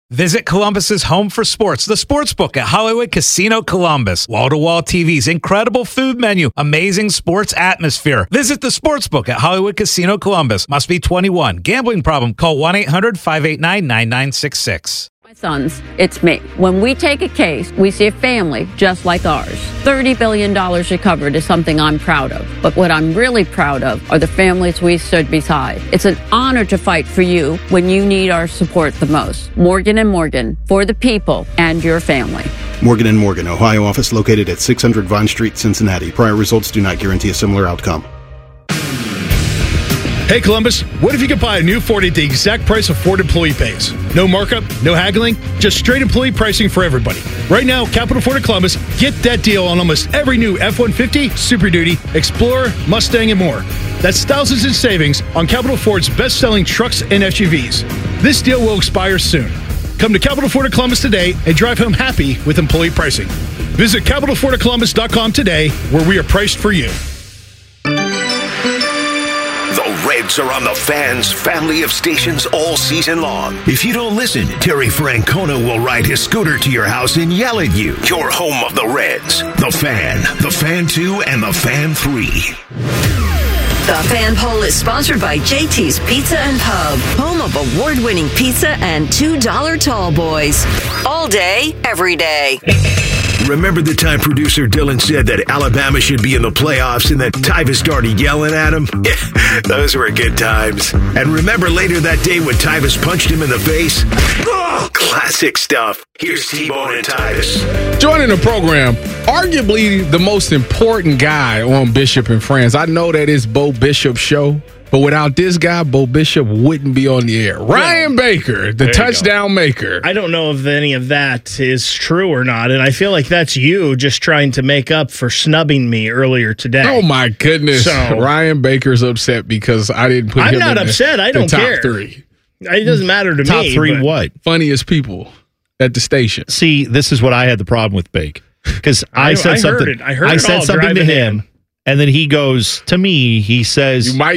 Visit Columbus's home for sports, the Sportsbook at Hollywood Casino Columbus. Wall-to-wall TVs, incredible food menu, amazing sports atmosphere. Visit the Sportsbook at Hollywood Casino Columbus. Must be 21. Gambling problem? Call 1-800-589-9966. My sons, it's me. When we take a case, we see a family just like ours. $30 billion recovered is something I'm proud of. But what I'm really proud of are the families we stood beside. It's an honor to fight for you when you need our support the most. Morgan & Morgan, for the people and your family. Morgan & Morgan, Ohio office located at 600 Vine Street, Cincinnati. Prior results do not guarantee a similar outcome. Hey Columbus, what if you could buy a new Ford at the exact price of Ford employee pays? No markup, no haggling, just straight employee pricing for everybody. Right now, Capital Ford of Columbus, get that deal on almost every new F-150, Super Duty, Explorer, Mustang, and more. That's thousands in savings on Capital Ford's best-selling trucks and SUVs. This deal will expire soon. Come to Capital Ford of Columbus today and drive home happy with employee pricing. Visit CapitalFordofColumbus.com today, where we are priced for you. The Reds are on the Fan's family of stations all season long. If you don't listen, Terry Francona will ride his scooter to your house and yell at you. Your home of the Reds. The Fan 2, and the Fan 3. The Fan Poll is sponsored by JT's Pizza and Pub, home of award-winning pizza and $2 tall boys. All day, every day. Remember the time producer Dylan said that Alabama should be in the playoffs and that Tyvus started yelling at him? Those were good times. And remember later that day when Tyvus punched him in the face? Oh, classic stuff. Here's T-Bone and Tyvus. Joining the program, arguably the most important guy on Bishop and Friends. I know that it's Bo Bishop's show, but without this guy, Bo Bishop wouldn't be on the air. Ryan Baker, the touchdown maker. I don't know if any of that is true or not, and I feel like that's you just trying to make up for snubbing me earlier today. Oh, my goodness. So, Ryan Baker's upset because I didn't put him in not upset. I don't top care. 3. It doesn't matter to me. Top 3 what? Funniest people at the station. See, this is what I had the problem with Bake. Because I said something. I said something to him. And then he goes to me. He says, I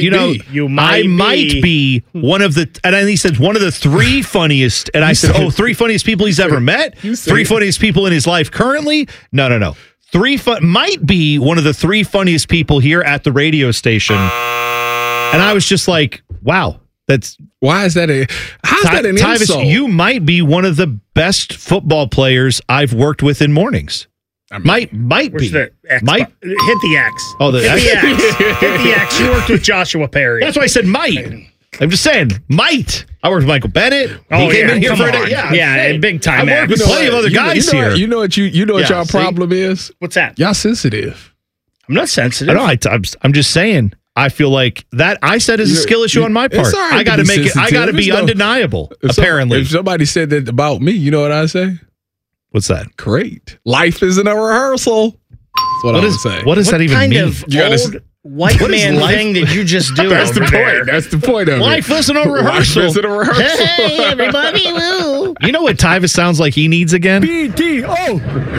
might be one of the, and then he says one of the 3 funniest. And I said, 3 funniest people he's ever met. 3 funniest people in his life currently. No. Might be one of the 3 funniest people here at the radio station. And I was just like, wow, how's that an insult? You might be one of the best football players I've worked with in mornings. Might be. Hit the X. Oh, hit the X. Hit the X. You worked with Joshua Perry. That's why I said might. I'm just saying, might. I worked with Michael Bennett. He came in here for a day. Big time. I worked with plenty of other guys here. You know what y'all problem is? What's that? Y'all sensitive. I'm not sensitive. I'm just saying. I feel like that I said is a skill issue on my part. Right I got to make it. I got to be undeniable. Apparently, if somebody said that about me, you know what I say? What's that? Great. Life isn't a rehearsal. That's what I would say. What does that even mean? Old white man thing did you just do? That's the point. There? That's the point of Life isn't a rehearsal. Life isn't a rehearsal. Hey, everybody, woo. You know what Tyvus sounds like he needs again? BTO.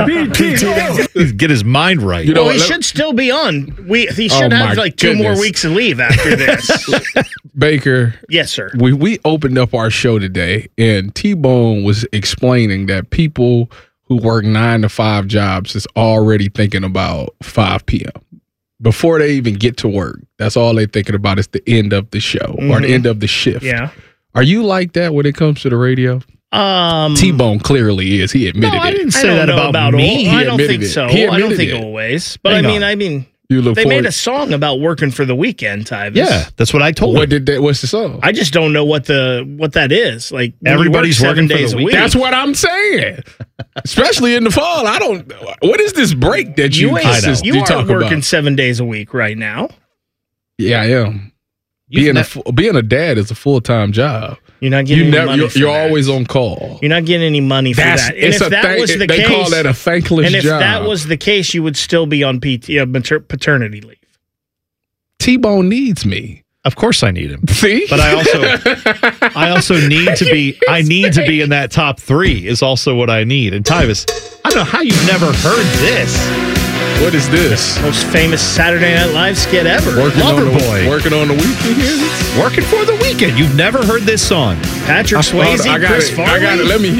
Get his mind right. You know, he should still be on. He should have like 2 more weeks of leave after this. Baker. Yes, sir. We opened up our show today, and T-Bone was explaining that people who work 9 to 5 jobs is already thinking about 5 p.m. before they even get to work. That's all they're thinking about is the end of the show or the end of the shift. Yeah. Are you like that when it comes to the radio? T-Bone clearly is. He admitted it. I didn't say that about me. I don't think so. I don't think always. But I mean, they made a song about working for the weekend, Tyvus. Yeah, that's what I told him. What's the song? I just don't know what that is. Like everybody's working 7 days a week. That's what I'm saying. Especially in the fall, what is this break that you are working 7 days a week right now? Yeah, I am. Being a dad is a full-time job. You're not getting any money for You're that. always on call. You're not getting any money for that. And if that was the case, they call that a thankless job. And if that was the case, you would still be on paternity leave. T-Bone needs me. Of course I need him. See? But I also need to be in that top 3 is also what I need. And Tyvus, I don't know how you've never heard this. What is this? Most famous Saturday Night Live skit ever. Loverboy. Working on the weekend? Working for the weekend. You've never heard this song. Patrick Swayze, Chris Farley. Let me